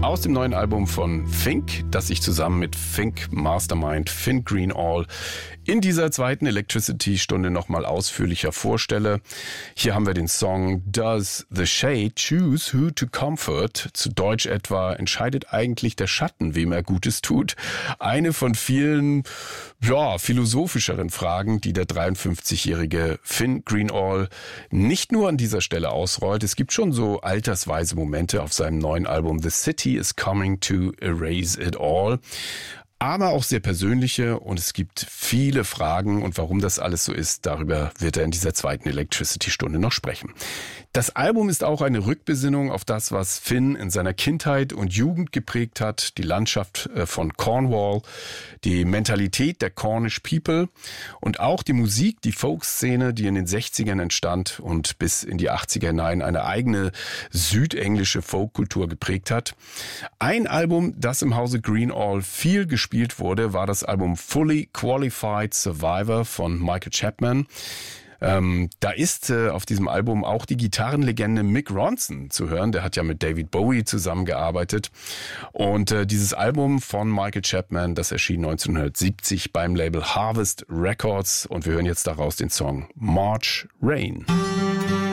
aus dem neuen Album von Fink, das ich zusammen mit Fink Mastermind Finn Greenall in dieser zweiten Electricity-Stunde nochmal ausführlicher vorstelle. Hier haben wir den Song Does the Shade Choose Who to Comfort? Zu Deutsch etwa, entscheidet eigentlich der Schatten, wem er Gutes tut? Eine von vielen, philosophischeren Fragen, die der 53-jährige Finn Greenall nicht nur an dieser Stelle ausrollt. Es gibt schon so altersweise Momente auf seinem neuen Album The City is Coming to Erase It All. Aber auch sehr persönliche, und es gibt viele Fragen, und warum das alles so ist, darüber wird er in dieser zweiten Electricity-Stunde noch sprechen. Das Album ist auch eine Rückbesinnung auf das, was Finn in seiner Kindheit und Jugend geprägt hat, die Landschaft von Cornwall, die Mentalität der Cornish People und auch die Musik, die Folkszene, die in den 60ern entstand und bis in die 80er hinein eine eigene südenglische Folkkultur geprägt hat. Ein Album, das im Hause Greenall viel gespielt wurde, war das Album Fully Qualified Survivor von Michael Chapman. Da ist auf diesem Album auch die Gitarrenlegende Mick Ronson zu hören. Der hat ja mit David Bowie zusammengearbeitet. Und dieses Album von Michael Chapman, das erschien 1970 beim Label Harvest Records. Und wir hören jetzt daraus den Song March Rain.